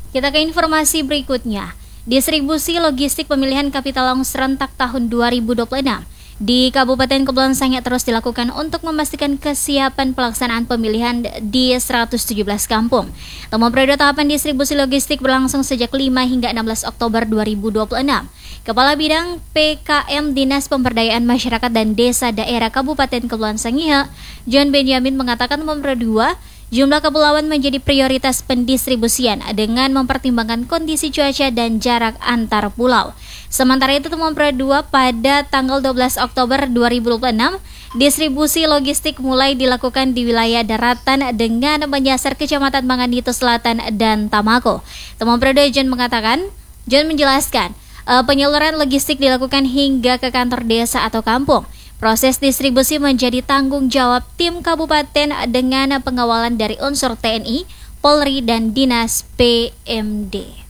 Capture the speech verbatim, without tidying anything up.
Kita ke informasi berikutnya. Distribusi logistik pemilihan Kapitalang serentak tahun dua ribu dua puluh enam di Kabupaten Kepulauan Sangihe terus dilakukan untuk memastikan kesiapan pelaksanaan pemilihan di seratus tujuh belas kampung. Dalam periode tahapan distribusi logistik berlangsung sejak lima hingga enam belas Oktober dua ribu dua puluh enam. Kepala Bidang P K M Dinas Pemberdayaan Masyarakat dan Desa Daerah Kabupaten Kepulauan Sangihe, John Benjamin mengatakan nomor dua, jumlah kepulauan menjadi prioritas pendistribusian dengan mempertimbangkan kondisi cuaca dan jarak antar pulau. Sementara itu nomor dua, pada tanggal dua belas Oktober dua ribu dua puluh enam, distribusi logistik mulai dilakukan di wilayah daratan dengan menyasar Kecamatan Manganito Selatan dan Tamako. Nomor dua, John mengatakan, John menjelaskan, penyaluran logistik dilakukan hingga ke kantor desa atau kampung. Proses distribusi menjadi tanggung jawab tim kabupaten dengan pengawalan dari unsur T N I, Polri, dan Dinas P M D.